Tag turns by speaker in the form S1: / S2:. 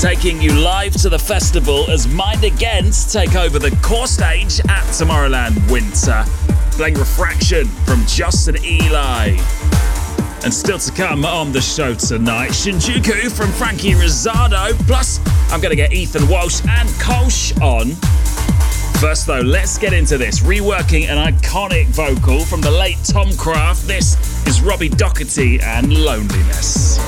S1: taking you live to the festival as Mind Against take over the core stage at Tomorrowland Winter, playing Refraction from Justin Eli. And still to come on the show tonight, Shinjuku from Frankie Rizzardo, plus I'm going to get Ethan Walsh and Kolsch on. First though, let's get into this, reworking an iconic vocal from the late Tom Craft. This is Robbie Doherty and Loneliness.